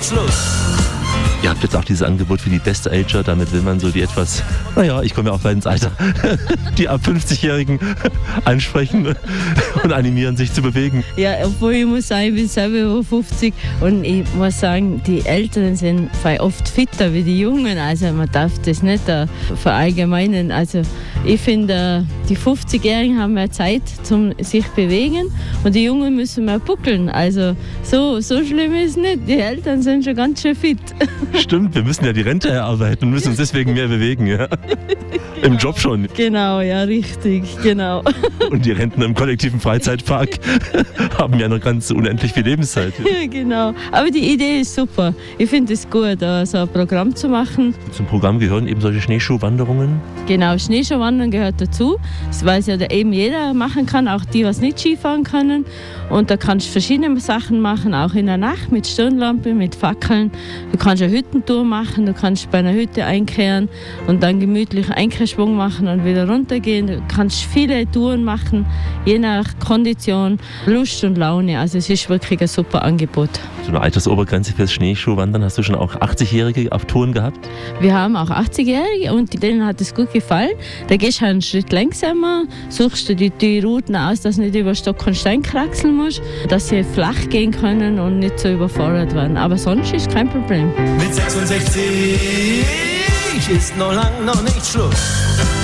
nicht Schluss. Ihr habt jetzt auch dieses Angebot für die Best Ager, damit will man so die etwas, ich komme ja auch bald ins Alter, die ab 50-Jährigen ansprechen und animieren, sich zu bewegen. Ja, obwohl ich muss sagen, ich bin selber über 50 und ich muss sagen, die Älteren sind oft fitter wie die Jungen, also man darf das nicht verallgemeinern. Also ich finde, die 50-Jährigen haben mehr Zeit zum sich bewegen und die Jungen müssen mehr buckeln. Also so schlimm ist es nicht, die Eltern sind schon ganz schön fit. Stimmt, wir müssen ja die Rente erarbeiten und müssen uns deswegen mehr bewegen, ja. Im Job schon. Genau, ja, richtig, genau. Und die Rentner im kollektiven Freizeitpark haben ja noch ganz unendlich viel Lebenszeit. Ja, genau. Aber die Idee ist super. Ich finde es gut, so ein Programm zu machen. Zum Programm gehören eben solche Schneeschuhwanderungen? Genau, Schneeschuhwandern gehört dazu, weil es ja eben jeder machen kann, auch die, was nicht Skifahren können. Und da kannst du verschiedene Sachen machen, auch in der Nacht mit Stirnlampe, mit Fackeln. Du kannst eine Hüttentour machen, du kannst bei einer Hütte einkehren und dann gemütlich Einkehrschwung machen und wieder runtergehen. Du kannst viele Touren machen, je nach Kondition, Lust und Laune. Also es ist wirklich ein super Angebot. So eine Altersobergrenze fürs Schneeschuhwandern, hast du schon auch 80-Jährige auf Touren gehabt? Wir haben auch 80-Jährige und denen hat es gut gefallen. Da gehst du einen Schritt langsamer, suchst du die Routen aus, dass du nicht über Stock und Stein kraxeln musst, dass sie flach gehen können und nicht so überfordert werden. Aber sonst ist kein Problem. Mit 66 ist noch lang noch nicht Schluss.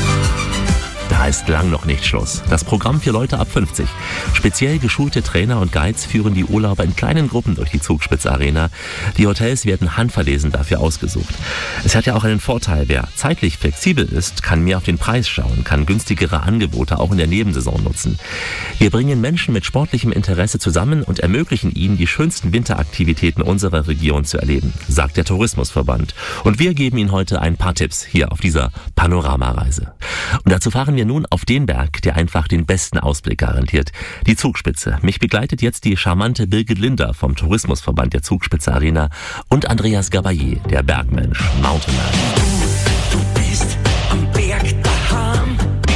Da ist lang noch nicht Schluss. Das Programm für Leute ab 50. Speziell geschulte Trainer und Guides führen die Urlauber in kleinen Gruppen durch die Zugspitze Arena. Die Hotels werden handverlesen dafür ausgesucht. Es hat ja auch einen Vorteil, wer zeitlich flexibel ist, kann mehr auf den Preis schauen, kann günstigere Angebote auch in der Nebensaison nutzen. Wir bringen Menschen mit sportlichem Interesse zusammen und ermöglichen ihnen, die schönsten Winteraktivitäten unserer Region zu erleben, sagt der Tourismusverband. Und wir geben Ihnen heute ein paar Tipps hier auf dieser Panoramareise. Und dazu fahren wir nun auf den Berg, der einfach den besten Ausblick garantiert. Die Zugspitze. Mich begleitet jetzt die charmante Birgit Linder vom Tourismusverband der Zugspitze Arena und Andreas Gabayé, der Bergmensch, Mountainman. Du bist am Berg daheim.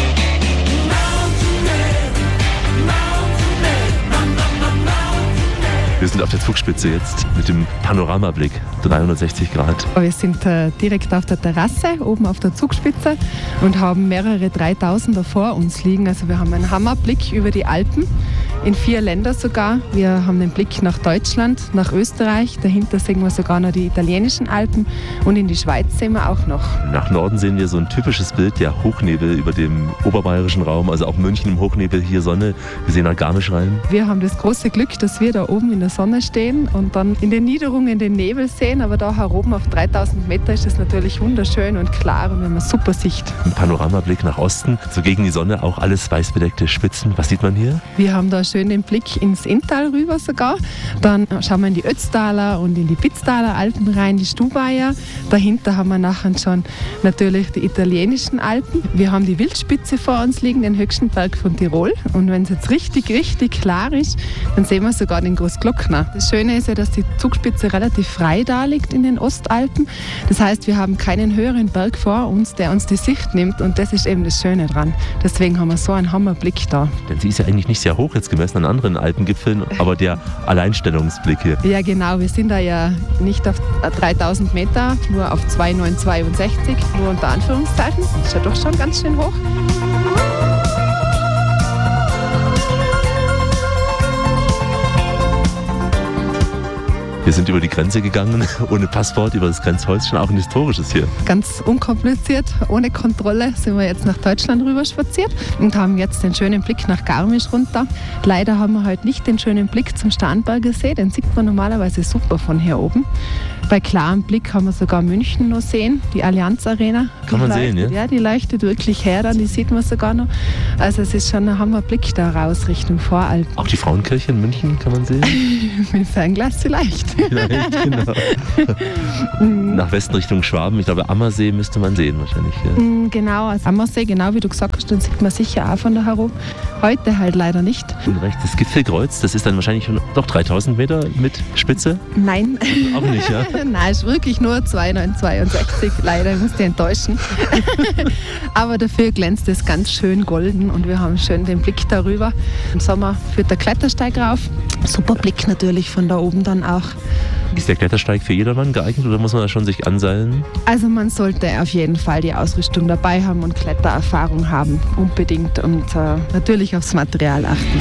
Wir sind auf der Zugspitze jetzt mit dem Panoramablick, 360 Grad. Wir sind direkt auf der Terrasse, oben auf der Zugspitze und haben mehrere 3000er vor uns liegen. Also wir haben einen Hammerblick über die Alpen, in 4 Länder sogar. Wir haben den Blick nach Deutschland, nach Österreich, dahinter sehen wir sogar noch die italienischen Alpen und in die Schweiz sehen wir auch noch. Nach Norden sehen wir so ein typisches Bild, der Hochnebel über dem oberbayerischen Raum, also auch München im Hochnebel, hier Sonne, wir sehen nach Garmisch rein. Wir haben das große Glück, dass wir da oben in der Sonne stehen und dann in den Niederungen den Nebel sehen, aber da heroben auf 3000 Meter ist es natürlich wunderschön und klar und wir haben eine super Sicht. Ein Panoramablick nach Osten, so gegen die Sonne, auch alles weißbedeckte Spitzen. Was sieht man hier? Wir haben da schön den Blick ins Inntal rüber sogar. Dann schauen wir in die Ötztaler und in die Pitztaler Alpen rein, die Stubaier. Dahinter haben wir nachher schon natürlich die italienischen Alpen. Wir haben die Wildspitze vor uns liegen, den höchsten Berg von Tirol. Und wenn es jetzt richtig klar ist, dann sehen wir sogar den Großglockner. Das Schöne ist ja, dass die Zugspitze relativ frei da liegt in den Ostalpen. Das heißt, wir haben keinen höheren Berg vor uns, der uns die Sicht nimmt. Und das ist eben das Schöne dran. Deswegen haben wir so einen Hammerblick da. Denn sie ist ja eigentlich nicht sehr hoch jetzt gemessen an anderen Alpengipfeln, aber der Alleinstellungsblick hier. Ja genau, wir sind da ja nicht auf 3000 Meter, nur auf 2962, nur unter Anführungszeichen. Das ist ja doch schon ganz schön hoch. Wir sind über die Grenze gegangen, ohne Passwort, über das Grenzhäuschen, auch ein historisches hier. Ganz unkompliziert, ohne Kontrolle sind wir jetzt nach Deutschland rüber spaziert und haben jetzt den schönen Blick nach Garmisch runter. Leider haben wir heute nicht den schönen Blick zum Starnberger See, den sieht man normalerweise super von hier oben. Bei klarem Blick haben wir sogar München noch sehen, die Allianz Arena. Kann man sehen, ja? Ja, die leuchtet wirklich her, dann, die sieht man sogar noch. Also es ist schon ein Hammerblick da raus Richtung Voralpen. Auch die Frauenkirche in München kann man sehen? Mit Fernglas vielleicht. Vielleicht, genau. Nach Westen Richtung Schwaben, ich glaube Ammersee müsste man sehen wahrscheinlich. Ja. Genau, also Ammersee, genau wie du gesagt hast, den sieht man sicher auch von da herum. Heute halt leider nicht. Und rechts das Gipfelkreuz, das ist dann wahrscheinlich schon doch 3000 Meter mit Spitze? Nein. Auch nicht, ja? Nein, ist wirklich nur 2962, leider, ich muss dich enttäuschen. Aber dafür glänzt es ganz schön golden und wir haben schön den Blick darüber. Im Sommer führt der Klettersteig rauf. Super Blick natürlich von da oben dann auch Ist der Klettersteig für jedermann geeignet oder muss man da schon sich anseilen? Also man sollte auf jeden Fall die Ausrüstung dabei haben und Klettererfahrung haben, unbedingt, und natürlich aufs Material achten.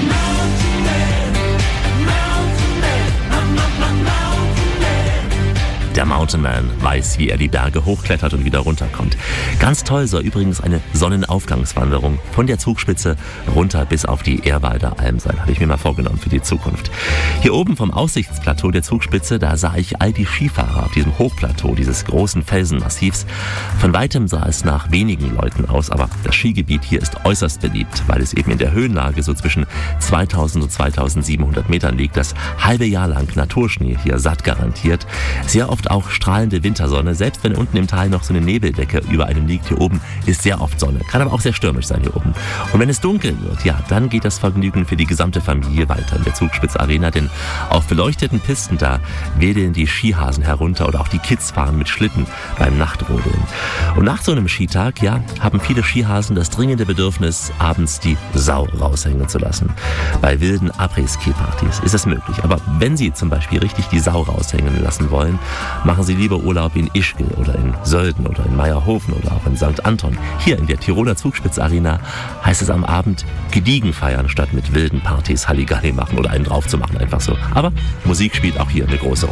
Der Mountain Man weiß, wie er die Berge hochklettert und wieder runterkommt. Ganz toll soll übrigens eine Sonnenaufgangswanderung von der Zugspitze runter bis auf die Ehrwalder Alm sein. Habe ich mir mal vorgenommen für die Zukunft. Hier oben vom Aussichtsplateau der Zugspitze, da sah ich all die Skifahrer auf diesem Hochplateau dieses großen Felsenmassivs. Von weitem sah es nach wenigen Leuten aus, aber das Skigebiet hier ist äußerst beliebt, weil es eben in der Höhenlage so zwischen 2000 und 2700 Metern liegt. Das halbe Jahr lang Naturschnee hier satt garantiert. Sehr oft auch strahlende Wintersonne, selbst wenn unten im Tal noch so eine Nebeldecke über einem liegt. Hier oben ist sehr oft Sonne, kann aber auch sehr stürmisch sein hier oben. Und wenn es dunkel wird, ja, dann geht das Vergnügen für die gesamte Familie weiter in der Zugspitz Arena, denn auf beleuchteten Pisten, da wedeln die Skihasen herunter oder auch die Kids fahren mit Schlitten beim Nachtrodeln. Und nach so einem Skitag, ja, haben viele Skihasen das dringende Bedürfnis, abends die Sau raushängen zu lassen. Bei wilden Après-Ski-Partys ist das möglich, aber wenn Sie zum Beispiel richtig die Sau raushängen lassen wollen, machen Sie lieber Urlaub in Ischgl oder in Sölden oder in Meierhofen oder auch in St. Anton. Hier in der Tiroler Zugspitz Arena heißt es am Abend gediegen feiern, statt mit wilden Partys Halligalli machen oder einen drauf zu machen, einfach so. Aber Musik spielt auch hier eine große Rolle.